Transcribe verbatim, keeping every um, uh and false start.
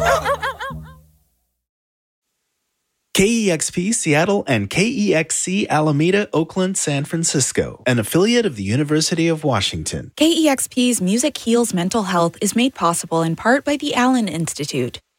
K E X P Seattle and K E X C Alameda, Oakland, San Francisco, an affiliate of the University of Washington. K E X P's Music Heals Mental Health is made possible in part by the Allen Institute.